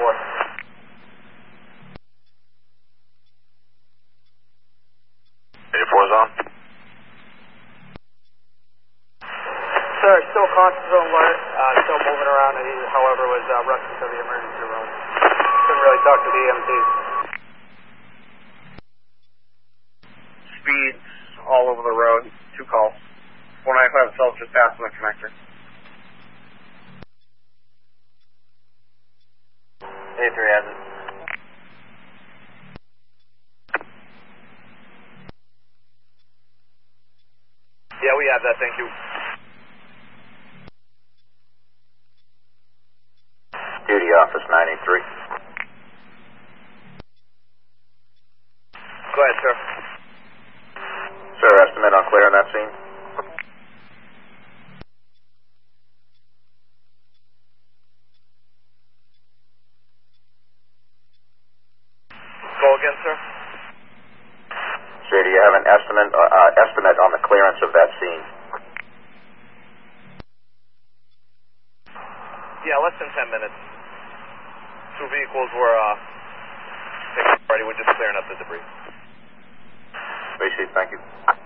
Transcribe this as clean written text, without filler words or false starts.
84's on. Sir, still conscious and alert, still moving around, however, was rushing to the emergency room. Couldn't really talk to the EMTs. Speeds all over the road, 2 calls. 495 itself just passed on the connector. 83 has it. Yeah, we have that, thank you. Duty office 93. Go ahead, sir. Sir, estimate on clearing that scene? Go again, sir. Sir, do you have an estimate on the clearance of that scene? Yeah, less than 10 minutes. 2 vehicles were taken already. We're just clearing up the debris. Appreciate it. Thank you.